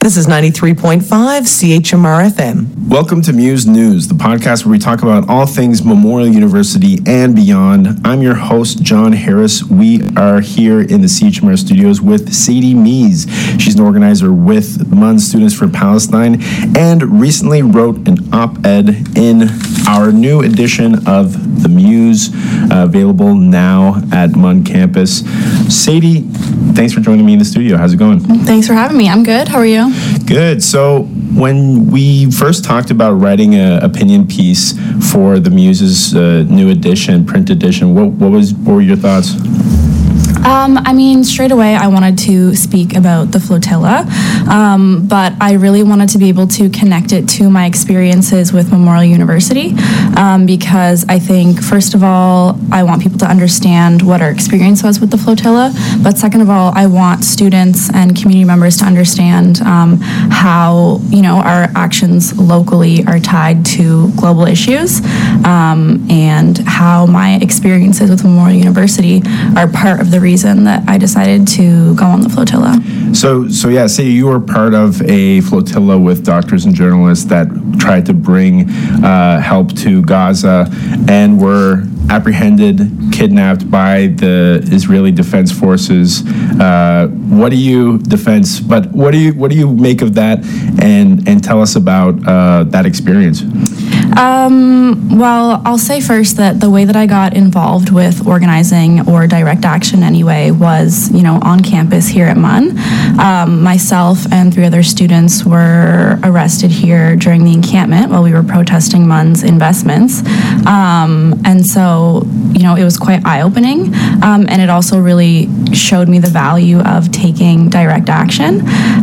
This is 93.5 CHMR FM. Welcome to Muse News, the podcast where we talk about all things Memorial University and beyond. I'm your host, John Harris. We are here in the CHMR studios with Sadie Mees. She's an organizer with MUN Students for Palestine and recently wrote an op-ed in our new edition of the Muse, available now at MUN campus. Sadie, thanks for joining me in the studio. How's it going? Thanks for having me. I'm good. How are you? Good. So when we first talked about writing an opinion piece for the Muse's new edition, print edition, what were your thoughts? Straight away, I wanted to speak about the flotilla, but I really wanted to be able to connect it to my experiences with Memorial University, because I think, first of all, I want people to understand what our experience was with the flotilla, but second of all, I want students and community members to understand how, our actions locally are tied to global issues, and how my experiences with Memorial University are part of the reason that I decided to go on the flotilla. So say you were part of a flotilla with doctors and journalists that tried to bring help to Gaza and were apprehended, kidnapped by the Israeli Defense Forces. What do you make of that, and tell us about that experience? Well, I'll say first that the way that I got involved with organizing or direct action anyway was, on campus here at MUN. Myself and 3 other students were arrested here during the encampment while we were protesting MUN's investments. And so, it was quite eye-opening. And it also really showed me the value of taking direct action.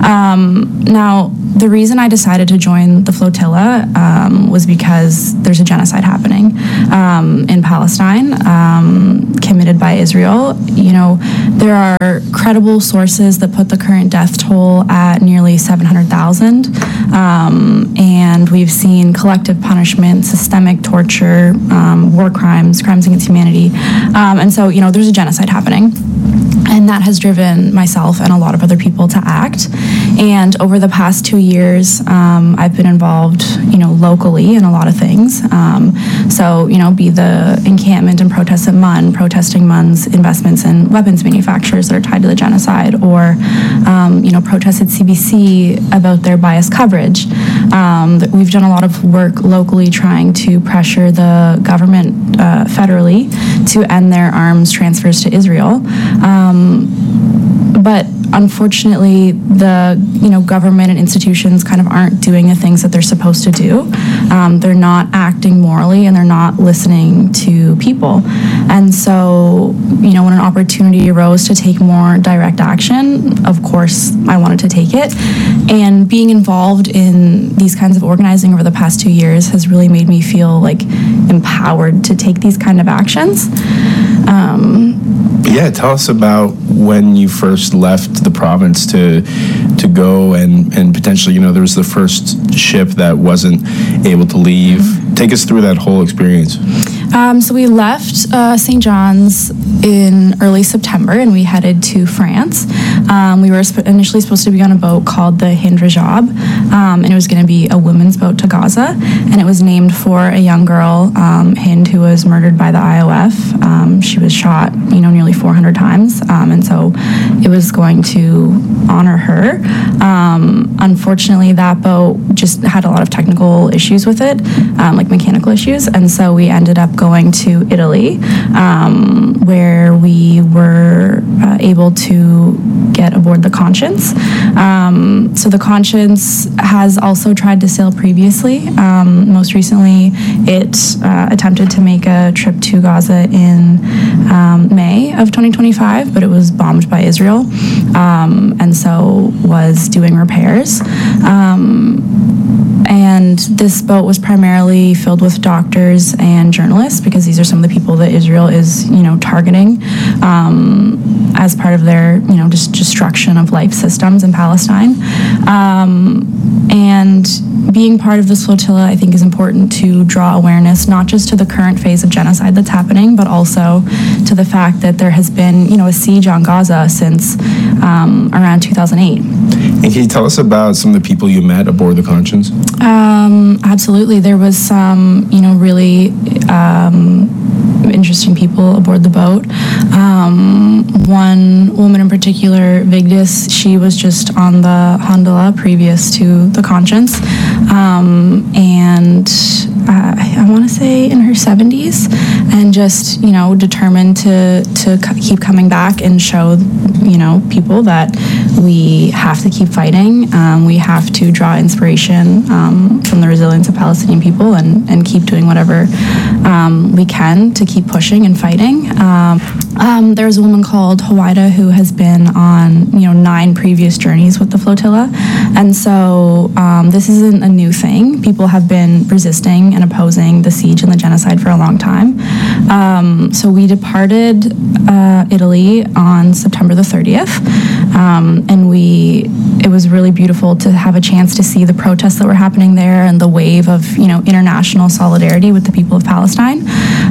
Now, the reason I decided to join the flotilla was because there's a genocide happening in Palestine, committed by Israel. There are credible sources that put the current death toll at nearly 700,000, and we've seen collective punishment, systemic torture, war crimes against humanity, and so there's a genocide happening. And that has driven myself and a lot of other people to act. And over the past 2 years, I've been involved, locally in a lot of things. So, be the encampment and protests at MUN, protesting MUN's investments in weapons manufacturers that are tied to the genocide, or, protests at CBC about their biased coverage. We've done a lot of work locally trying to pressure the government federally to end their arms transfers to Israel. But unfortunately, the government and institutions kind of aren't doing the things that they're supposed to do. They're not acting morally, and they're not listening to people. And so, when an opportunity arose to take more direct action, of course, I wanted to take it. And being involved in these kinds of organizing over the past 2 years has really made me feel like empowered to take these kind of actions. Tell us about when you first left the province to go and potentially, there was the first ship that wasn't able to leave. Take us through that whole experience. So we left St. John's in early September, and we headed to France. We were initially supposed to be on a boat called the Hind Rajab, and it was going to be a women's boat to Gaza, and it was named for a young girl, Hind, who was murdered by the IOF. She was shot, nearly 400 times, and so it was going to honor her. Unfortunately, that boat just had a lot of technical issues with it, like mechanical issues, and so we ended up going to Italy, where we were able to get aboard the Conscience. So the Conscience has also tried to sail previously. Most recently, it attempted to make a trip to Gaza in May of 2025, but it was bombed by Israel, and so was doing repairs. And this boat was primarily filled with doctors and journalists, because these are some of the people that Israel is, targeting as part of their, just destruction of life systems in Palestine. And being part of this flotilla, I think, is important to draw awareness not just to the current phase of genocide that's happening, but also to the fact that there has been, a siege on Gaza since around 2008. And can you tell us about some of the people you met aboard the Conscience? Absolutely. There was some, really interesting people aboard the boat. One woman in particular, Vigdis, she was just on the Hondola previous to the Conscience. And I want to say in her 70s, and just, determined to keep coming back and show, people that we have to keep fighting. We have to draw inspiration from the resilience of Palestinian people and keep doing whatever we can to keep pushing and fighting. There was a woman called Hawaida who has been on, 9 previous journeys with the flotilla. And so this isn't a new thing. People have been resisting and opposing the siege and the genocide for a long time. So we departed Italy on September the 30th. And it was really beautiful to have a chance to see the protests that were happening there and the wave of, international solidarity with the people of Palestine.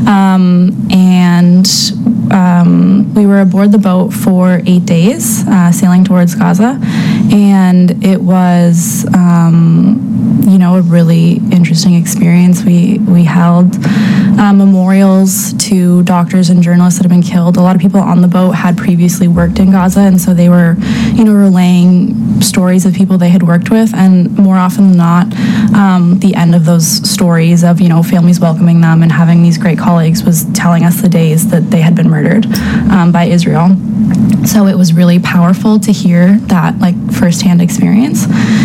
We were aboard the boat for 8 days, sailing towards Gaza, and it was, a really interesting experience. We held memorials to doctors and journalists that have been killed. A lot of people on the boat had previously worked in Gaza, and so they were, relaying stories of people they had worked with, and more often than not, the end of those stories of, families welcoming them and having these great colleagues was telling us the days that they had been murdered by Israel. So it was really powerful to hear that, firsthand experience.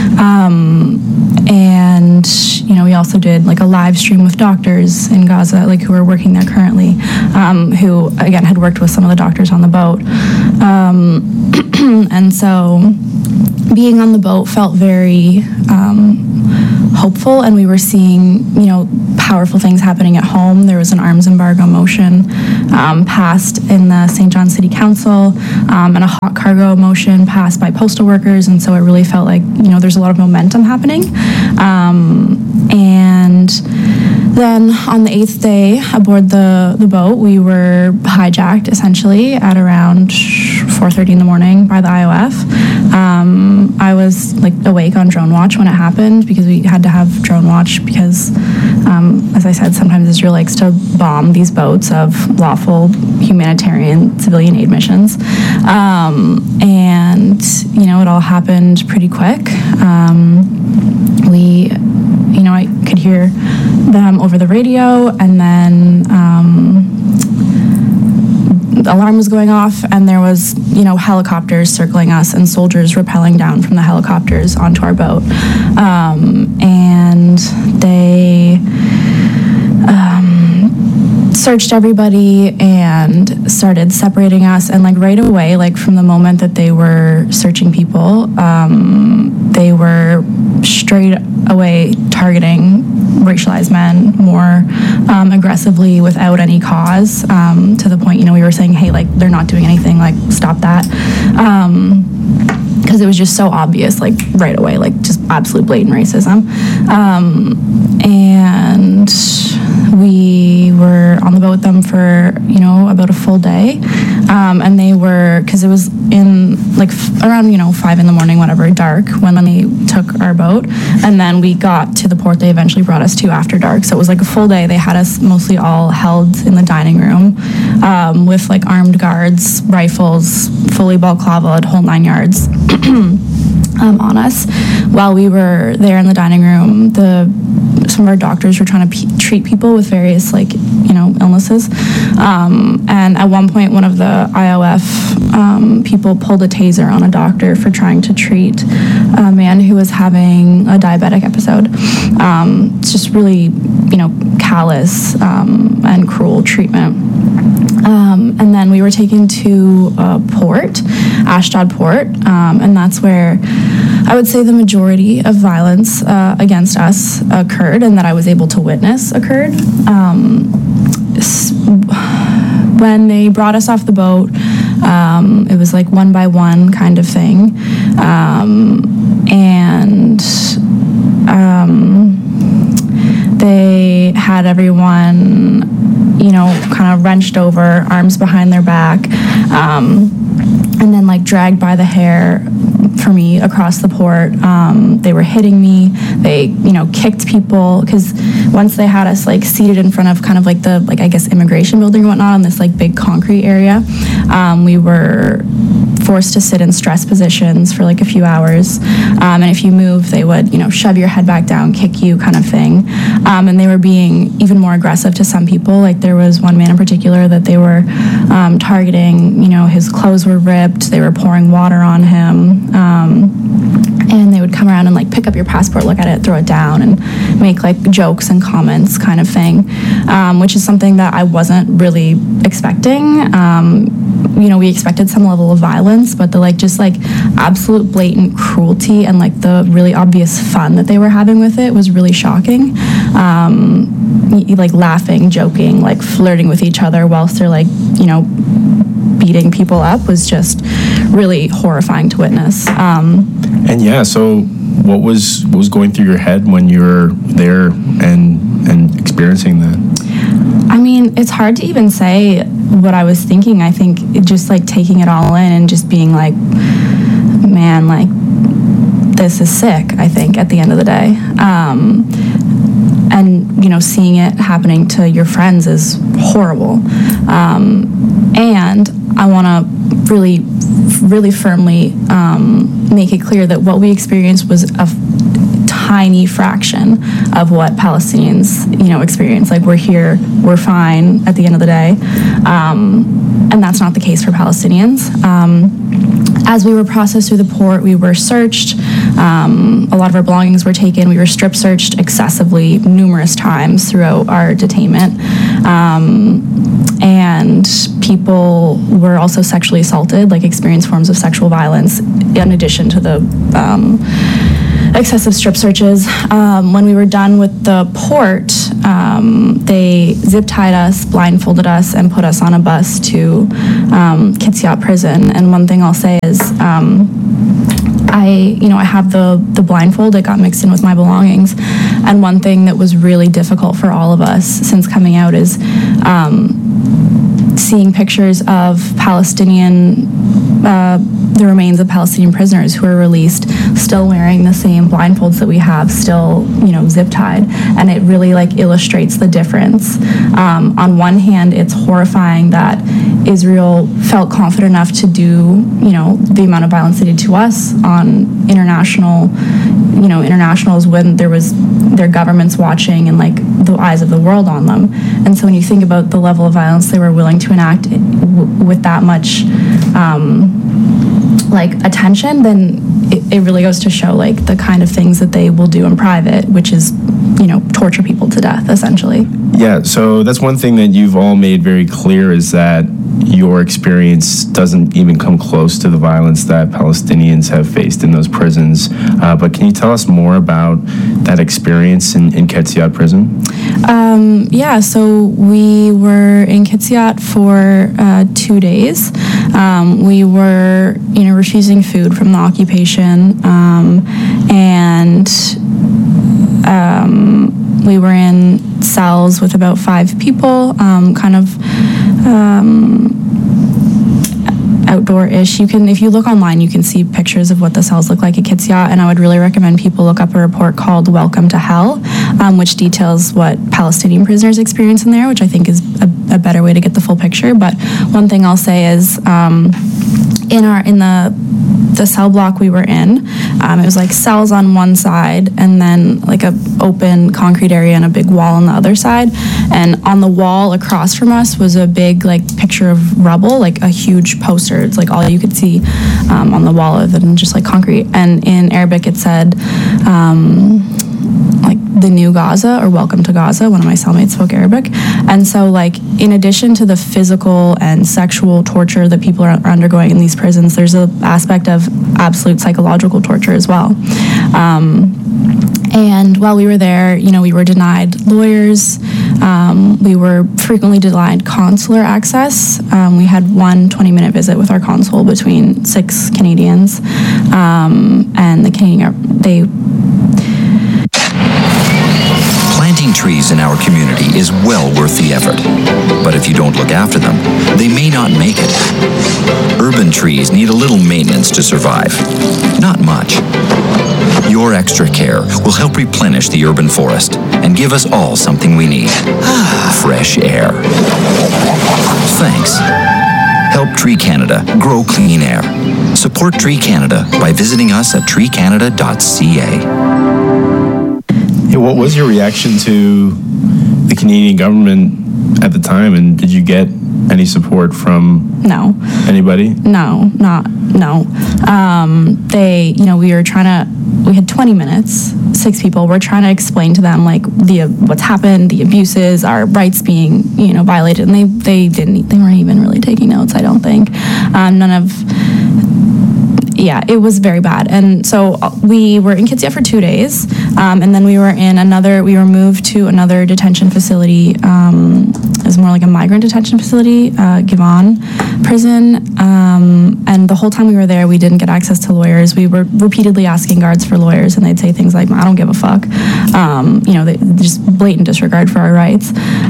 And, we also did, a live stream with doctors in Gaza, who are working there currently, who, again, had worked with some of the doctors on the boat. And so being on the boat felt very hopeful, and we were seeing, powerful things happening at home. There was an arms embargo motion passed in the St. John City Council, and a hot cargo motion passed by postal workers, and so it really felt like, there's a lot of momentum happening. And then on the 8th day aboard the boat, we were hijacked essentially at around 4:30 in the morning by the IOF. I was awake on drone watch when it happened, because we had to have drone watch because, as I said, sometimes Israel likes to bomb these boats of lawful humanitarian civilian aid missions. And, it all happened pretty quick. I could hear them over the radio, and then the alarm was going off, and there was, helicopters circling us and soldiers rappelling down from the helicopters onto our boat. And they searched everybody and started separating us, and right away, from the moment that they were searching people, they were straight away targeting racialized men more aggressively without any cause, to the point, we were saying, hey, they're not doing anything, stop that. Because it was just so obvious, right away, just absolute blatant racism. And we were on the boat with them for, about a full day. And they were, because it was in around, 5 in the morning, whatever, dark, when they took our boat. And then we got to the port they eventually brought us to after dark. So it was a full day. They had us mostly all held in the dining room with armed guards, rifles, fully balaclavaed, whole 9 yards on us. While we were there in the dining room, some of our doctors were trying to treat people with various illnesses. And at one point, one of the IOF people pulled a taser on a doctor for trying to treat a man who was having a diabetic episode. It's just really, callous and cruel treatment. And then we were taken to port, Ashdod Port, and that's where I would say the majority of violence against us occurred, and that I was able to witness occurred. When they brought us off the boat, it was like one by one kind of thing, and they had everyone, kind of wrenched over, arms behind their back, and then like dragged by the hair for me across the port. They were hitting me. They, kicked people, because once they had us like seated in front of kind of like the, like, I guess, immigration building and whatnot on this like big concrete area, we were forced to sit in stress positions for like a few hours. And if you move, they would, shove your head back down, kick you kind of thing. And they were being even more aggressive to some people. Like there was one man in particular that they were targeting, his clothes were ripped, they were pouring water on him. And they would come around and like pick up your passport, look at it, throw it down, and make like jokes and comments kind of thing, which is something that I wasn't really expecting. We expected some level of violence, but the just absolute blatant cruelty and like the really obvious fun that they were having with it was really shocking. Like laughing, joking, like flirting with each other whilst they're beating people up was just really horrifying to witness. And yeah, so what was going through your head when you were there and experiencing that? I mean, it's hard to even say what I was thinking. I think just taking it all in and just being like, man, this is sick, I think, at the end of the day. And, seeing it happening to your friends is horrible. And I want to really, really firmly make it clear that what we experienced was a tiny fraction of what Palestinians, experience. We're here, we're fine at the end of the day. And that's not the case for Palestinians. As we were processed through the port, we were searched. A lot of our belongings were taken. We were strip searched excessively numerous times throughout our detainment. And people were also sexually assaulted, experienced forms of sexual violence, in addition to the excessive strip searches. When we were done with the port, they zip-tied us, blindfolded us, and put us on a bus to Kitsiot prison. And one thing I'll say is, I have the blindfold. It got mixed in with my belongings. And one thing that was really difficult for all of us since coming out is seeing pictures of the remains of Palestinian prisoners who are released, still wearing the same blindfolds that we have, still, zip-tied. And it really, illustrates the difference. On one hand, it's horrifying that Israel felt confident enough to do, the amount of violence they did to us on internationals when there was their governments watching and, the eyes of the world on them. And so when you think about the level of violence they were willing to enact with that much attention, then it really goes to show the kind of things that they will do in private, which is torture people to death, essentially. Yeah, so that's one thing that you've all made very clear, is that your experience doesn't even come close to the violence that Palestinians have faced in those prisons. But can you tell us more about that experience in Kitsiot prison? Yeah, so we were in Kitsiot for 2 days. We were, refusing food from the occupation, and we were in cells with about 5 people, outdoor-ish. If you look online, you can see pictures of what the cells look like at Kitsiot, and I would really recommend people look up a report called Welcome to Hell, which details what Palestinian prisoners experience in there, which I think is a better way to get the full picture. But one thing I'll say is, in the cell block we were in, it was cells on one side and then a open concrete area and a big wall on the other side. And on the wall across from us was a big picture of rubble, a huge poster. It's all you could see on the wall other than just concrete. And in Arabic it said, like the new Gaza or Welcome to Gaza. One of my cellmates spoke Arabic. And so like in addition to the physical and sexual torture that people are undergoing in these prisons, there's an aspect of absolute psychological torture as well. And while we were there, you know, we were denied lawyers. We were frequently denied consular access. We had one 20-minute visit with our consul between 6 Canadians. And the Canadian, Planting trees in our community is well worth the effort. But if you don't look after them, they may not make it. Urban trees need a little maintenance to survive. Not much. Your extra care will help replenish the urban forest and give us all something we need. Fresh air. Thanks. Help Tree Canada grow clean air. Support Tree Canada by visiting us at treecanada.ca. Hey, what was your reaction to the Canadian government at the time, and did you get any support from anybody? No. We had 20 minutes, 6 people. We're trying to explain to them like what's happened, the abuses, our rights being, violated, and they weren't even really taking notes, I don't think. It was very bad. And so we were in Kitsia for 2 days, and then we were moved to another detention facility. It was more like a migrant detention facility, Givon prison. And the whole time we were there, we didn't get access to lawyers. We were repeatedly asking guards for lawyers, and they'd say things like, I don't give a fuck. They just blatant disregard for our rights.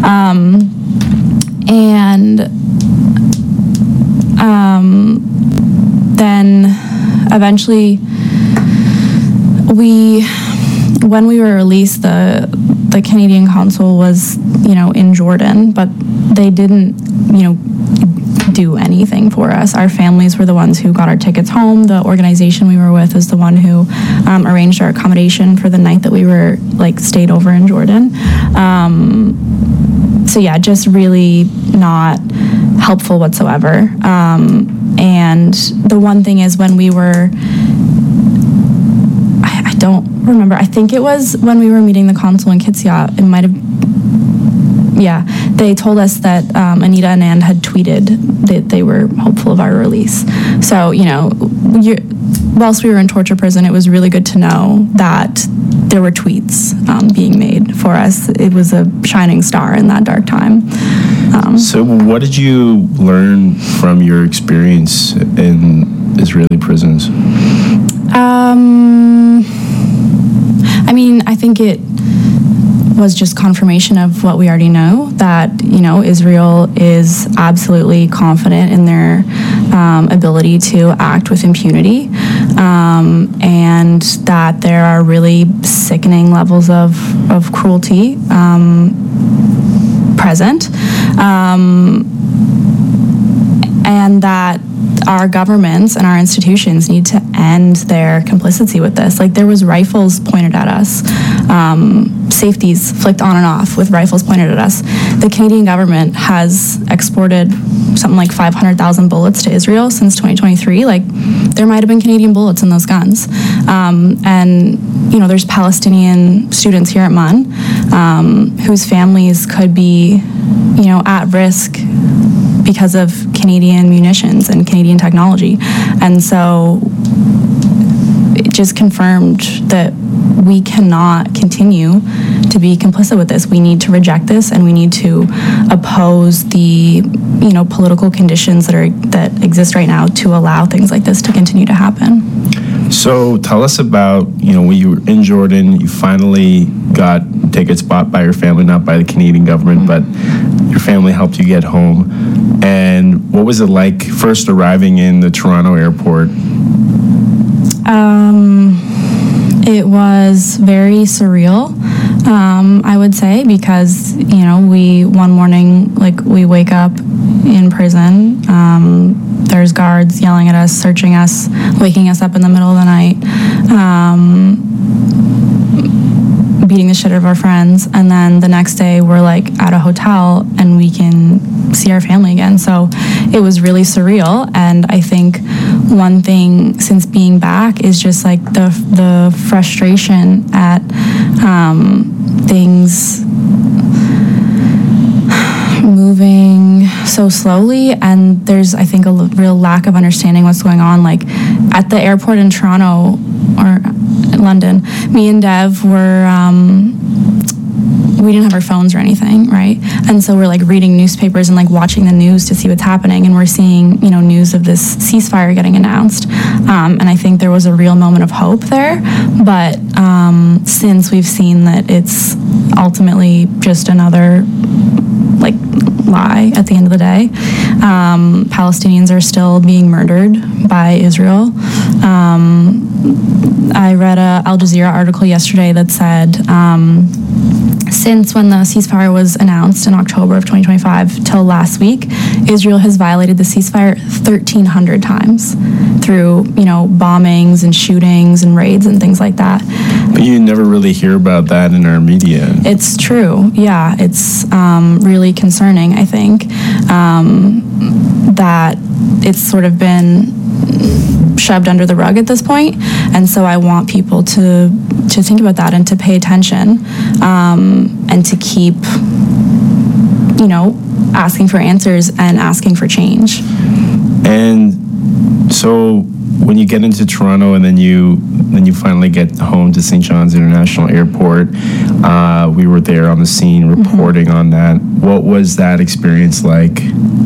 Then eventually when we were released, the Canadian consul was, in Jordan, but they didn't, do anything for us. Our families were the ones who got our tickets home. The organization we were with is the one who arranged our accommodation for the night that we were stayed over in Jordan. Just really not helpful whatsoever. And the one thing is when we were, I don't remember, I think it was when we were meeting the consul in Kitsia, it might have, they told us that Anita Anand had tweeted that they were hopeful of our release. So, whilst we were in torture prison, it was really good to know that there were tweets being made for us. It was a shining star in that dark time. So what did you learn from your experience in Israeli prisons? I think it was just confirmation of what we already know, that, Israel is absolutely confident in their ability to act with impunity, and that there are really sickening levels of cruelty present, and that our governments and our institutions need to end their complicity with this. There was rifles pointed at us, safeties flicked on and off with rifles pointed at us. The Canadian government has exported something like 500,000 bullets to Israel since 2023. There might have been Canadian bullets in those guns. There's Palestinian students here at MUN whose families could be, at risk because of Canadian munitions and Canadian technology. And so it just confirmed that we cannot continue to be complicit with this. We need to reject this, and we need to oppose the, political conditions that exist right now to allow things like this to continue to happen. So tell us about, when you were in Jordan, you finally got tickets bought by your family, not by the Canadian government, but your family helped you get home. And what was it like first arriving in the Toronto airport? It was very surreal, I would say, because, one morning, we wake up in prison, there's guards yelling at us, searching us, waking us up in the middle of the night, beating the shit out of our friends, and then the next day we're at a hotel and we can see our family again. So it was really surreal. And I think one thing since being back is just like the frustration at things moving so slowly, and there's, I think, a real lack of understanding what's going on. Like at the airport in Toronto or London, me and Dev were we didn't have our phones or anything, right? And so we're like reading newspapers and like watching the news to see what's happening, and we're seeing, you know, news of this ceasefire getting announced, and I think there was a real moment of hope there. But since we've seen that it's ultimately just another like lie at the end of the day, Palestinians are still being murdered by Israel. I read a Al Jazeera article yesterday that said since when the ceasefire was announced in October of 2025 till last week, Israel has violated the ceasefire 1,300 times through, you know, bombings and shootings and raids and things like that. But you never really hear about that in our media. It's true. Yeah, it's really concerning, I think, that it's sort of been shoved under the rug at this point. And so I want people to think about that and to pay attention, and to keep, you know, asking for answers and asking for change. And so when you get into Toronto and then you finally get home to St. John's International Airport, we were there on the scene reporting on that. What was that experience like?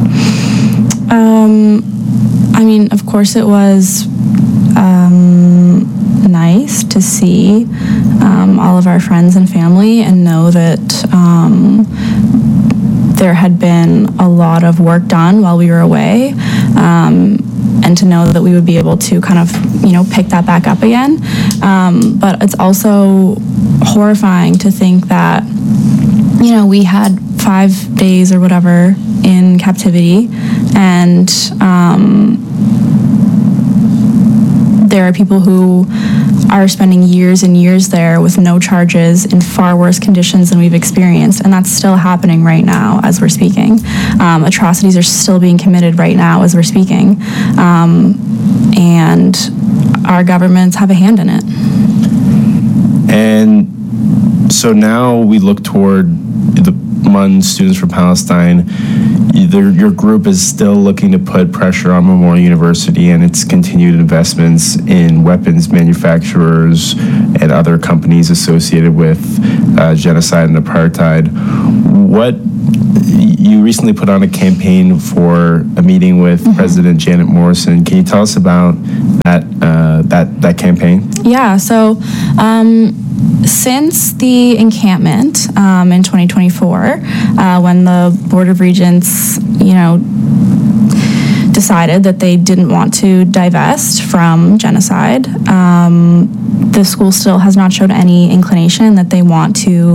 I mean, of course it was nice to see all of our friends and family and know that there had been a lot of work done while we were away, and to know that we would be able to kind of, you know, pick that back up again. But it's also horrifying to think that, you know, we had 5 days or whatever in captivity, and there are people who are spending years and years there with no charges in far worse conditions than we've experienced, and that's still happening right now as we're speaking. Atrocities are still being committed right now as we're speaking, and our governments have a hand in it. And so now we look toward the MUN Students for Palestine. Your group is still looking to put pressure on Memorial University and its continued investments in weapons manufacturers and other companies associated with genocide and apartheid. You recently put on a campaign for a meeting with President Janet Morrison. Can you tell us about that campaign? Yeah, so since the encampment in 2024, when the Board of Regents, you know, decided that they didn't want to divest from genocide, the school still has not showed any inclination that they want to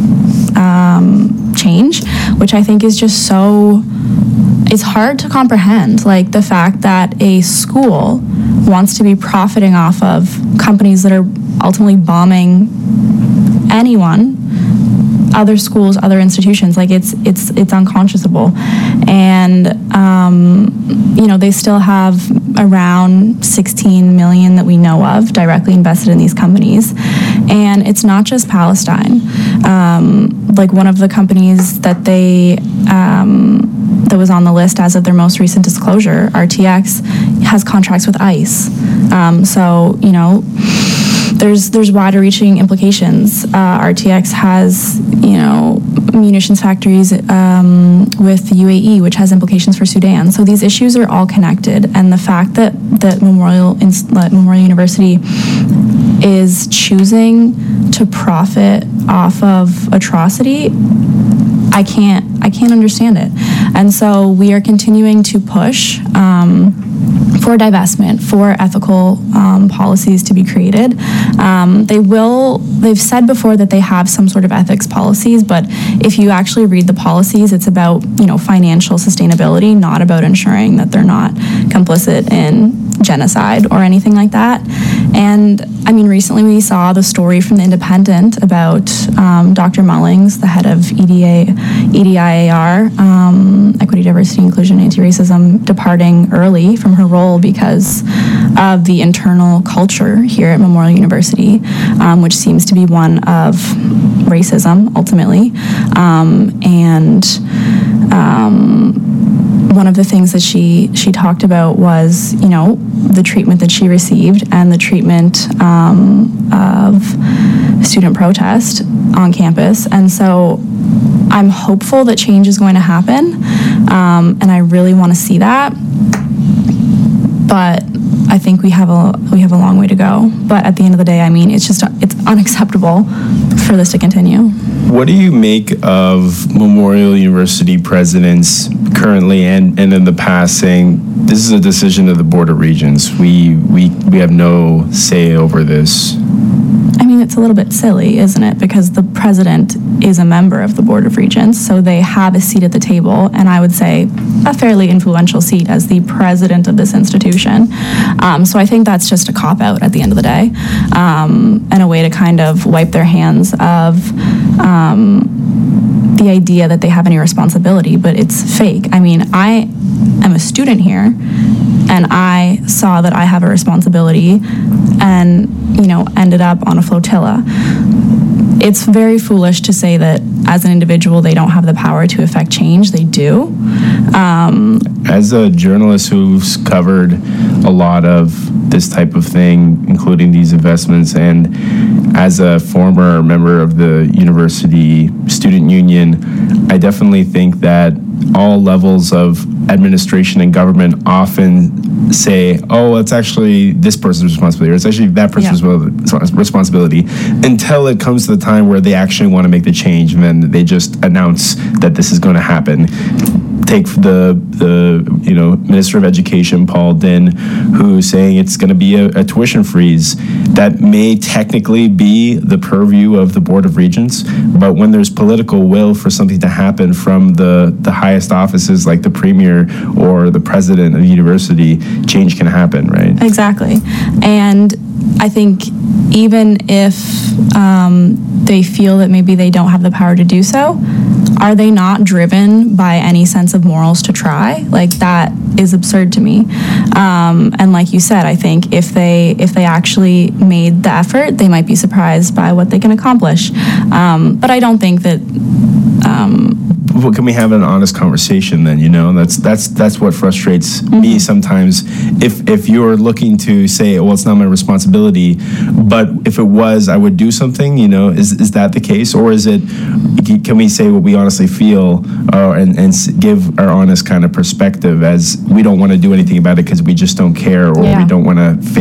change, which I think is just so, it's hard to comprehend. Like the fact that a school wants to be profiting off of companies that are ultimately bombing anyone, other schools, other institutions. Like it's unconscionable. And you know, they still have around 16 million that we know of directly invested in these companies. And it's not just Palestine. Like one of the companies that they that was on the list as of their most recent disclosure, RTX, has contracts with ICE. So, you know, there's wider reaching implications. RTX has, you know, munitions factories with the UAE, which has implications for Sudan. So these issues are all connected, and the fact that Memorial University is choosing to profit off of atrocity, I can't understand it. And so we are continuing to push for divestment, for ethical policies to be created. They've said before that they have some sort of ethics policies, but if you actually read the policies, it's about, you know, financial sustainability, not about ensuring that they're not complicit in genocide or anything like that. And I mean, recently we saw the story from The Independent about Dr. Mullings, the head of EDIAR, Equity, Diversity, Inclusion, Anti-Racism, departing early from her role because of the internal culture here at Memorial University, which seems to be one of racism, ultimately. One of the things that she talked about was, you know, the treatment that she received and the treatment of student protest on campus. And so I'm hopeful that change is going to happen, and I really want to see that. But I think we have a long way to go. But at the end of the day, I mean, it's unacceptable for this to continue. What do you make of Memorial University presidents currently and in the past saying this is a decision of the Board of Regents? We have no say over this. I mean, it's a little bit silly, isn't it? Because the president is a member of the Board of Regents, so they have a seat at the table, and I would say a fairly influential seat as the president of this institution. So I think that's just a cop-out at the end of the day, and a way to kind of wipe their hands of the idea that they have any responsibility, but it's fake. I mean, I am a student here, and I saw that I have a responsibility and, you know, ended up on a flotilla. It's very foolish to say that as an individual they don't have the power to affect change. They do. As a journalist who's covered a lot of this type of thing, including these investments, and as a former member of the university student union, I definitely think that all levels of administration and government often say, oh, it's actually this person's responsibility, or it's actually that person's responsibility, until it comes to the time where they actually want to make the change, and then they just announce that this is going to happen. Take the Minister of Education, Paul Dinn, who's saying it's going to be a tuition freeze. That may technically be the purview of the Board of Regents, but when there's political will for something to happen from the highest offices like the Premier or the President of the university, change can happen, right? Exactly. And I think even if they feel that maybe they don't have the power to do so, are they not driven by any sense of morals to try? Like, that is absurd to me. And like you said, I think if they actually made the effort, they might be surprised by what they can accomplish. But I don't think that. Well, can we have an honest conversation then? You know, that's what frustrates me sometimes. If you're looking to say, well, it's not my responsibility, but if it was, I would do something. You know, is that the case, or is it? Can we say what we honestly feel, and give our honest kind of perspective, as we don't want to do anything about it because we just don't care, or we don't want to